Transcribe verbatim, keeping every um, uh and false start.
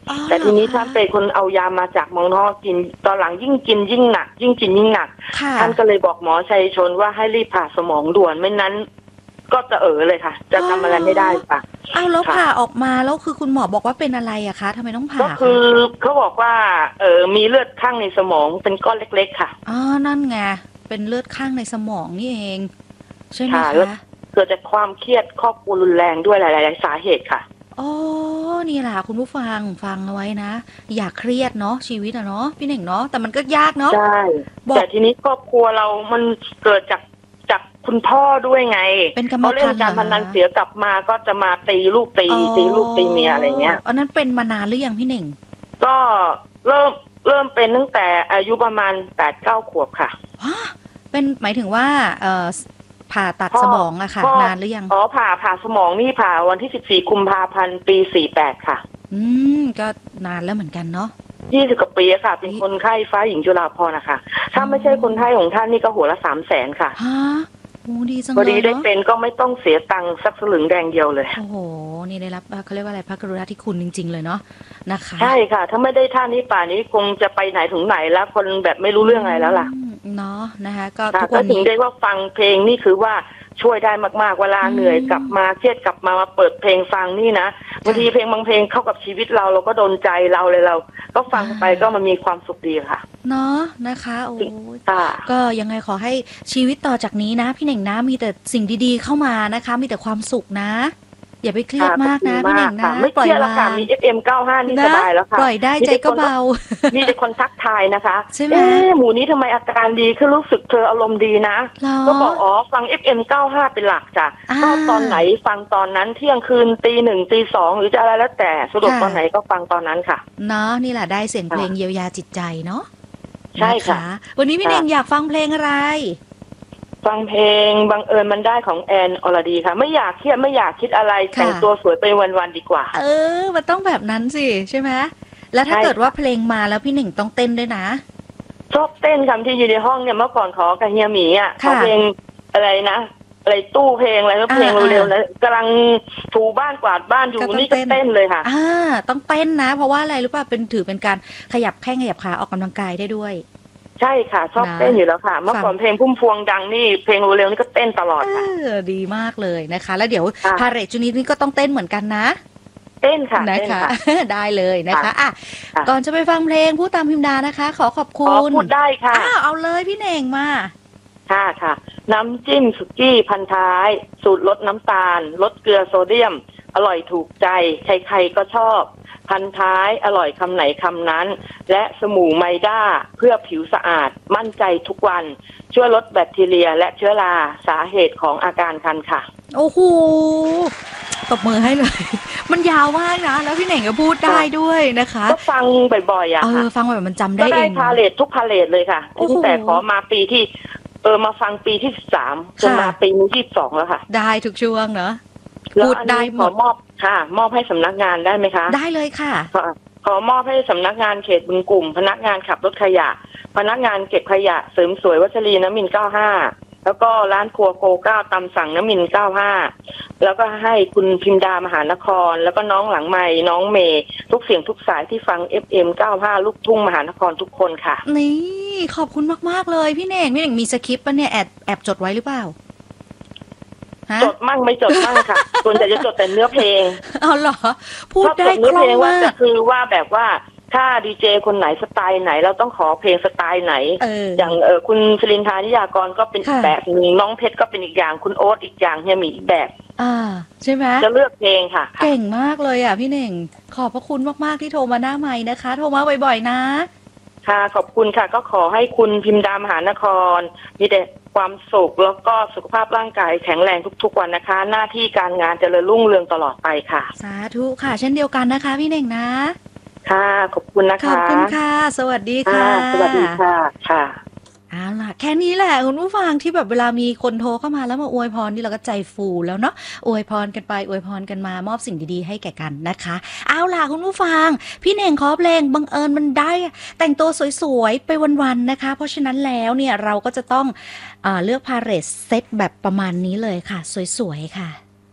แต่ทีนี้ท่านเป็นคนเอายามาจากเมืองนอกกินตอนหลังยิ่งกินยิ่งหนักยิ่งกินยิ่งหนักท่านก็เลยบอกหมอชัยชนว่าให้รีบผ่าสมองด่วนไม่นั้นก็จะเออเลยค่ะจะทำอะไรไม่ได้ค่ะเอาแล้วผ่าออกมาแล้วคือคุณหมอบอกว่าเป็นอะไรอะคะทำไมต้องผ่าก็คือเขาบอกว่าเออมีเลือดข้างในสมองเป็นก้อนเล็กๆค่ะอ๋อนั่นไงเป็นเลือดข้างในสมองนี่เองใช่ไหมคะเกิดจากความเครียดครอบครัวรุนแรงด้วยหลายๆสาเหตุค่ะอ๋อนี่แหละคุณผู้ฟังฟังเอาไว้นะอย่าเครียดเนาะชีวิตอะเนาะพี่เน่งเนาะแต่มันก็ยากเนาะใช่แต่ทีนี้ครอบครัวเรามันเกิดจากจากคุณพ่อด้วยไงเขาเล่นการพนันเสียกลับมาก็จะมาตีลูกตีตีลูกตีเมียอะไรเงี้ยอันนั้นเป็นมานานหรือยังพี่เน่งก็เริ่มเริ่มเป็นตั้งแต่อายุประมาณแปดเก้าขวบค่ะเป็นหมายถึงว่าเอ่อผ่าตัดสมองอะค่ะนานหรือยังอ๋อผ่าผ่าสมองนี่ผ่าวันที่สิบสี่กุมภาพันธ์ปีสี่แปดค่ะอืมก็นานแล้วเหมือนกันเนาะยี่สิบกว่าปีค่ะเป็นคนไข้ฟ้าหญิงจุฬาภรณ์นะคะถ้าไม่ใช่คนไข้ของท่านนี่ก็หัวละสามแสนค่ะฮะโอ้ดีจังเลยพอดีได้เป็นก็ไม่ต้องเสียตังค์สักสลึงแดงเดียวเลยโอ้โหนี่ได้รับเขาเรียกว่าอะไรพระกรุณาธิคุณจริงๆเลยเนาะนะคะใช่ค่ะถ้าไม่ได้ท่านนี้ป่านี้คงจะไปไหนถึงไหนแล้วคนแบบไม่รู้เรื่องอะไรแล้วล่ะเนาะนะคะก็ทุกวันนี้ได้ว่าฟังเพลงนี่คือว่าช่วยได้มากๆเวลาเหนื่อยกลับมาเครียดกลับมามาเปิดเพลงฟังนี่นะบางทีเพลงบางเพลงเข้ากับชีวิตเราเราก็โดนใจเราเลยเราก็ฟังไปก็มันมีความสุขดีค่ะเนาะนะคะโอ้ก็ยังไงขอให้ชีวิตต่อจากนี้นะพี่เน่งนะมีแต่สิ่งดีๆเข้ามานะคะมีแต่ความสุขนะอย่าไปเครียดมากนะพี่เน่งนะไม่ปล่อยแล้วค่ะมี เอฟ เอ็ม เก้าสิบห้านี่สบายแล้วค่ะปล่อยได้ใจก็เบามีแต่คนทักทายนะคะเอ๊ะหมูนี้ทำไมอาการดีคือรู้สึกเธออารมณ์ดีนะก็บอกอ๋อฟัง เอฟ เอ็ม เก้าสิบห้าเป็นหลักจ้ะก็ตอนไหนฟังตอนนั้นเที่ยงคืนตีหนึ่งตีสองหรือจะอะไรแล้วแต่สะดวกตอนไหนก็ฟังตอนนั้นค่ะเนาะนี่แหละได้เสียงเพลงเยียวยาจิตใจเนาะใช่ค่ะวันนี้พี่เน่งอยากฟังเพลงอะไรฟังเพลงบังเอิญมันได้ของแอนอรดีค่ะไม่อยากเครียดไม่อยากคิดอะไรแต่งตัวสวยไปวันๆดีกว่าเออมันต้องแบบนั้นสิใช่ไหมแล้วถ้าเกิดว่าเพลงมาแล้วพี่หนึ่งต้องเต้นด้วยนะชอบเต้นคำที่อยู่ในห้องเนี่ยเมื่อก่อนขอกับเฮียหมีอ่ะขอเพลงอะไรนะอะไรตู้เพลงอะไรก็เพลงเร็วๆนะกำลังถูบ้านกวาดบ้านอยู่นี่ก็เต้นเลยค่ะอ่าต้องเต้นนะเพราะว่าอะไรรู้ป่ะเป็นถือเป็นการขยับแข้งขยับขาออกกำลังกายได้ด้วยใช่ค่ะชอบเต้นอยู่แล้วค่ะเมื่อก่อนเพลงพุ่มพวงดังนี่เพลงเร็วๆนี่ก็เต้นตลอดค่ะดีมากเลยนะคะแล้วเดี๋ยวพาเหรดจุนี้นี่ก็ต้องเต้นเหมือนกันนะเต้นค่ะนะคะได้เลยนะคะอ่ะก่อนจะไปฟังเพลงพูดตามพิมดานะคะขอขอบคุณพูดได้ค่ะอ้าวเอาเลยพี่เน่งมาค่ะค่ะน้ำจิ้มสุกี้พันท้ายสูตรลดน้ำตาลลดเกลือโซเดียมอร่อยถูกใจใครๆก็ชอบพันท้ายอร่อยคำไหนคำนั้นและสมูไมด้าเพื่อผิวสะอาดมั่นใจทุกวันช่วยลดแบคทีเรียและเชื้อราสาเหตุของอาการคันค่ะโอ้โหตบมือให้เลยมันยาวมากนะแล้วพี่เน่งก็พูดได้ด้วยนะคะก็ฟังบ่อยๆอ่ะค่ะฟังบ่อยมันจำได้เองก็ได้พาเลททุกพาเลทเลยค่ะตั้งแต่ขอมาปีที่เออมาฟังปีที่สามจนมาปีที่สองแล้วค่ะได้ทุกช่วงเนาะพูดได้หมดมอบค่ะมอบให้สำนักงานได้ไหมคะได้เลยค่ะขอมอบให้สำนักงานเขตบึงกลุ่มพนักงานขับรถขยะพนักงานเก็บขยะเสริมสวยวัชรีน้ำมินเก้าห้าแล้วก็ร้านครัวโกเก้าตำสั่งน้ำมินเก้าห้าแล้วก็ให้คุณพิมดามหานครแล้วก็น้องหลังไม้น้องเมย์ทุกเสียงทุกสายที่ฟัง เอฟ เอ็ม เก้าสิบห้าลูกทุ่งมหานครทุกคนค่ะนี่ขอบคุณมากๆเลยพี่เน่งพี่เน่งมีสคริปต์ป่ะเนี่ยแอบแอบจดไว้หรือเปล่าจดมั่งไม่จดมั่งค่ะส่วนใหญ่จะจดแต่เนื้อเพลงอ๋อเหรอพูดได้คล่องมากคือว่าแบบว่าถ้าดีเจคนไหนสไตล์ไหนเราต้องขอเพลงสไตล์ไหนอ, อย่างเออคุณชลินทานิยากรก็เป็นอีกแบบนึงน้องเพชรก็เป็นอีกอย่างคุณโอ๊ตอีกอย่างเฮียหมีอีกแบบอ่าใช่ไหมจะเลือกเพลงค่ะเก่งมากเลยอ่ะพี่เน่งขอบพระคุณมากๆที่โทรมาหน้าไมค์นะคะโทรมาบ่อยๆนะค่ะขอบคุณค่ะก็ขอให้คุณพิมดามหานครมีแต่ความสุขแล้วก็สุขภาพร่างกายแข็งแรงทุกๆวันนะคะหน้าที่การงานเจริญรุ่งเรืองตลอดไปค่ะสาธุค่ะเช่นเดียวกันนะคะพี่เน่งนะค่ะขอบคุณนะคะขอบคุณค่ะสวัสดีค่ะสวัสดีค่ะค่ะเอาล่ะแค่นี้แหละคุณผู้ฟังที่แบบเวลามีคนโทรเข้ามาแล้วมาอวยพรนี่เราก็ใจฟูแล้วเนาะอวยพรกันไปอวยพรกันมามอบสิ่งดีๆให้แก่กันนะคะเอาล่ะคุณผู้ฟังพี่เน่งขอเพลงบังเอิญมันได้แต่งตัวสวยๆไปวันๆนะคะเพราะฉะนั้นแล้วเนี่ยเราก็จะต้องเอ่อเลือกพาเลทเซตแบบประมาณนี้เลยค่ะสวยๆค่ะ